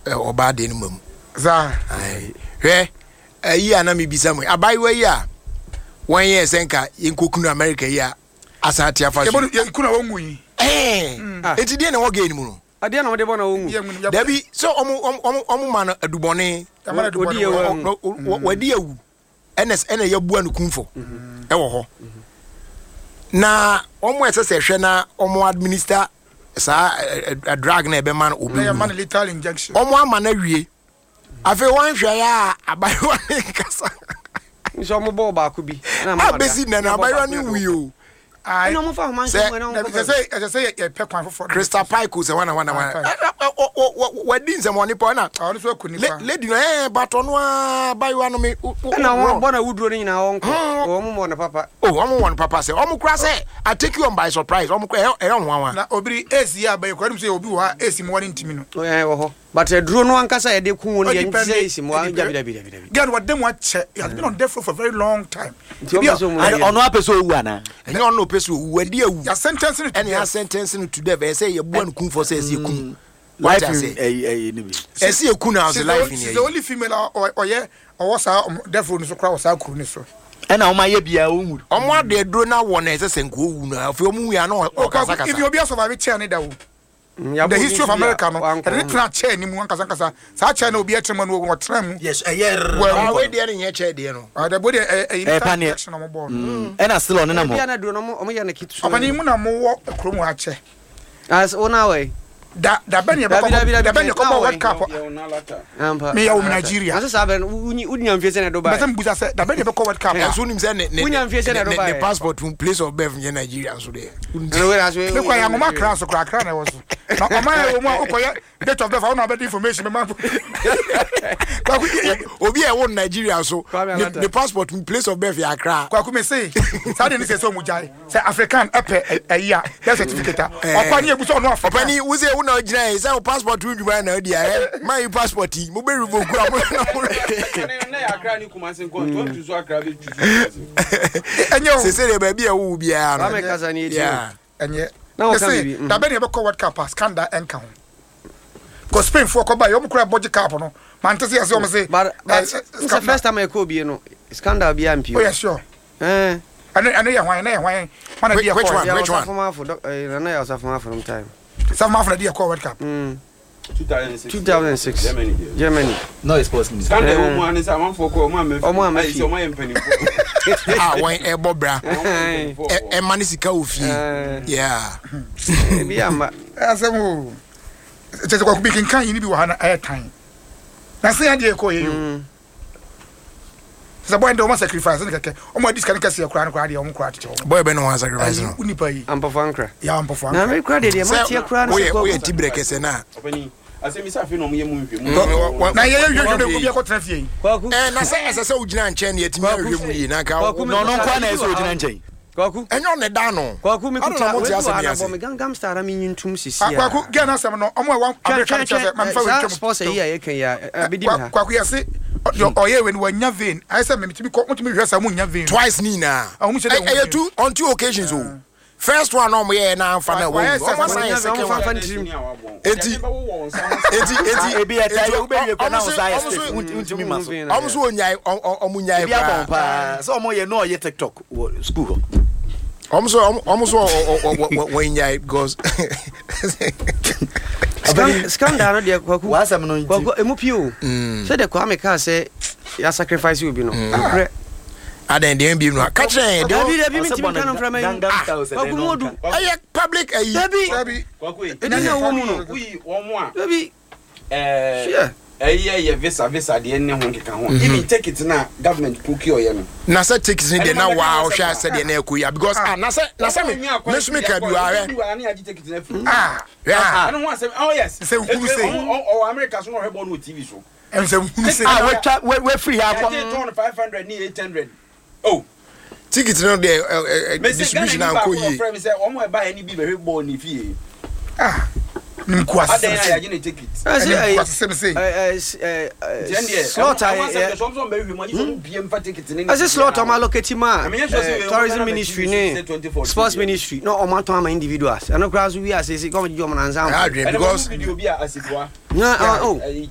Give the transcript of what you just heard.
oba de no mum za hwe ayi ana me bisa mu abai wa yi a 1 year senka yinkokunu America yi a asate afa so ye kuna wongu yi enti de na wo ga ni mu no ade na wo de bona wongu dabi so omo ma no adubone wadi awu ena yabu anu kunfo ewo ho na omo esese hwe na omo administer sa a drug na ebe man obi na man lethal injection omo ama na wie afi wan hwe ya abayo kasa nso omo bo ba ko bi na ma besi na abayo ni wi o ai no mo fa man so na say ye pe kwan for Crystal Pike se wana wadi nse mo ni po na no so kunipa lady no batono abayo no me na wo bona wuduro ni nyina won ko omo mo na papa omo won papa say omo kura say I take you on by surprise omo ko e ho na obiri esi ya abayo ko say obi wo ha esi mo wani ntimi no wo ho but duro no ankasa ye de kun won ye ntise esi mo jabi gan what them what he has been on death for a very long time ono apeso owu ana enye ono peso wadi awu ya sentence to and ya sentence to death say ye bu an kun for say esi kun life ni bi esi ekun as life ni the only female oye was death no so kra was akuru ni so ena o ma ye bia o hu omo ade duro na wo na ese nko owu na afi omu ya na o kasa if you be survive chair ni da wo the history of America no and it chair ni mu ankasa sa chair na obi etrem no wo tram yes well we dey nye chair dey no the body action am born ena still on na mo bia na duro no mo ye na kitu opani mu na mo wo ekrom ha che as ona we da ben ye ko World Cup me ya wo Nigeria asa sabe unya mfie se na Dubai but mbuza se da ben ye ko World Cup so nim se ne unya mfie se na Dubai the passport from place of birth in Nigeria so there no we as we me kwa ya ngoma kra so kra na wo so na oma wo mu akoya date of birth ona be information me ma obi e wo Nigeria so the passport from place of birth ya kra kwa ku me say sa de ni se so mu jai say African epe ayi that certificate opani ebuso no African opani wo say wo na ogina say passport wu Dubai na dia my passport mo be revoke am na ya kra ni kuma se nko to tu so akra be tu enyo se se be bia wo bia no kasa ni eti enye na o ka bi da be ne be ko World Cup scandal enka ho ko Spain for ko ba yo mo kura budget cap no man tese ase o mo say but first time I ko bi no scandal bi am pio oh yeah sure ana ya hwan mana dia ko which one na ya safuma from time some of the dia ko World Cup 2006 Germany no sports minister scandal wo mo anisa man for ko mo am so mo yempani when e bobra e manisika ofi yeah bi ama asemu tete ko bi kan yi ni bi wa na air time na se ya de ko ye yo boy ndo mo sacrifice ni keke o mo discount kase ya kura de o mo kura tete boy be no wan sacrifice no unipa yi ampafankra ya ampafankra na me kura de ma tie kura na ko ye tibre kese na opani asemi sa fe no mo ye mu nhwe na ye de ko bi ko tra fie na se ugina nche na yetimi ahwe mu yi na ka no kwa na eso ugina nche kwaku enyo ne da no kwaku mi kuta we na bo me gangam star mi nyintum sisi ya kwaku ge na asem no omo wa American chese man fa we twem sponsor ya ye kan ya abidi ha kwaku ya se oye when wanya vein I say me timi ko mutimi hwesa mu nya vein twice ni na two on two occasions o first one no me na amfa na wo o say second one enti ebi eta ye ube ye ko na usai untimi maso omuso onyai omunyai bia bompa so mo ye no ye TikTok school omuso wonyai because scandal no de kwaku wasam no kwaku emupio so de kwa me ka say ya sacrifice you bi no akre adan de bi no ka kire de bi mi timi kan from me kwaku modu aye public ayi dabi kwaku e na wo mu no uyi wo mu a dabi ye visa de ne ho nkeka ho even take it na government procure ye no na say take it de na wa o sha say de na ekoya because na say me sumi ka bi wa I don't want to say oh yes say who say oh America so no he born with TV so and say who say we free ha kwa 500 ni 800 oh ticket no de distribution and ko yi friend say omo e buy any bi be born ni fie nimkwasa adan ya je ne ticket slaughter ma locate ma tourism ministry ne sports ministry no o man to am individuals and no cross we as say come you man answer because video bi asibua